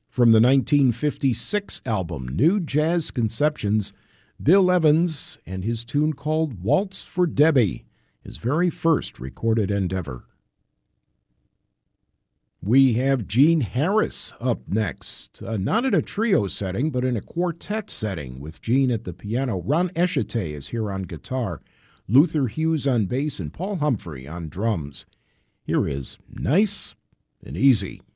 From the 1956 album New Jazz Conceptions, Bill Evans and his tune called Waltz for Debbie, his very first recorded endeavor. We have Gene Harris up next, not in a trio setting, but in a quartet setting, with Gene at the piano. Ron Eshete is here on guitar, Luther Hughes on bass, and Paul Humphrey on drums. Here is Nice and Easy.